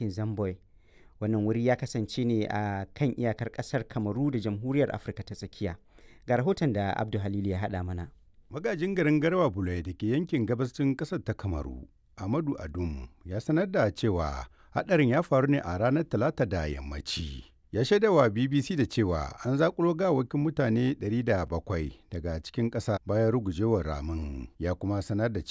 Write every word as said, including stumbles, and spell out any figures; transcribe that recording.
yankin Zamboi. Wannan wuri ya kasance ne a kan iyakar ƙasar Kamaru da Jamhuriyar Afirka ta Tsakiya. Ga rahoton da Abdu Halilu ya haɗa mana. Magajin garin Garwa Bulai da ke yankin gabashin ƙasar ta Kamaru, Amadu Adum, ya sanar da cewa haɗarin ya faru ne a ranar Talata da yammaci. Ya shaidawa B B C da cewa an zakulo gawakin mutane ɗari da bakwai daga cikin ƙasa bayan rugujewar ramin. Ya kuma sanar da